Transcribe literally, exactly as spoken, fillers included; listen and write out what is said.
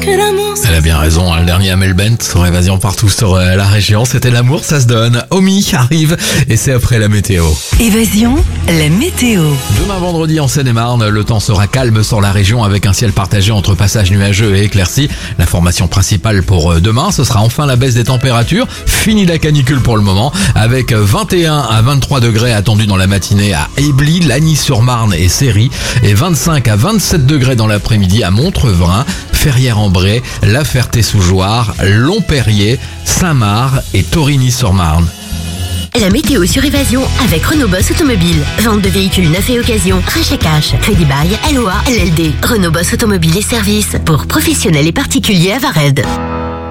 que l'amour. Elle a bien raison, hein, le dernier Amel Bent sur Évasion partout sur euh, la région, c'était l'amour, ça se donne. Omi arrive et c'est après la météo. Évasion, la météo. Demain vendredi en Seine-et-Marne, le temps sera calme sur la région avec un ciel partagé entre passages nuageux et éclaircis. L'information principale pour demain, ce sera enfin la baisse des températures. Fini la canicule pour le moment, avec vingt et un à vingt-trois degrés attendus dans la matinée à Ébly, Lagny-sur-Marne et Séry, et vingt-cinq à vingt-sept degrés dans l'après-midi à Montrevrin, Ferrières-en-Bray, La Ferté-sous-Jouarre, Longperrier, Saint-Marc et Torigny-sur-Marne. La météo sur Évasion avec Renault Boss Automobile. Vente de véhicules neufs et occasion. Rachat cash. Crédit bail. L O A. L L D. Renault Boss Automobile et services pour professionnels et particuliers à Vared.